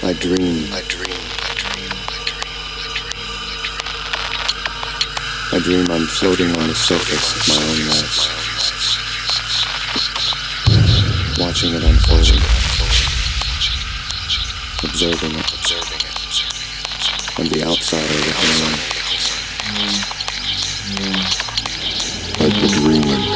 I dream. I dream I'm floating on the surface of my own life, watching it unfold, observing it, and the outsider looking in. Like the dream.